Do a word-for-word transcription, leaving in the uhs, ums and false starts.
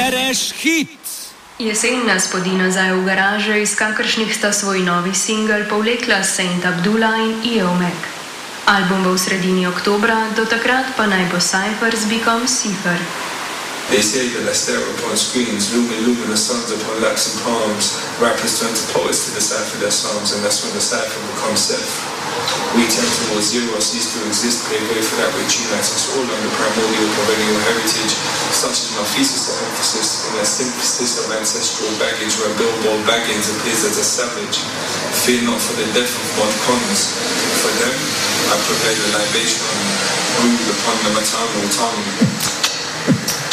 Bereš hit! Jesen nas podi nazaj v garaže, iz kakršnih sta svoj novi singel povlekla Saint Abdullah in Iomek. Album bo v sredini oktobra, do takrat pa naj bo Cypher z bikom Cipher. They say that I stare upon screens, looming luminous suns upon laps and palms. Rappers turn to poets to decipher their songs, and that's when the cipher becomes self. We tend towards zero, cease to exist, pave way for that which unites us all under primordial perennial heritage. Such is my thesis of emphasis in a synthesis of ancestral baggage, where Bilbo Baggins appears as a savage. Fear not for the death of mod cons. For them, I prepare the libation, brewed upon the maternal tongue.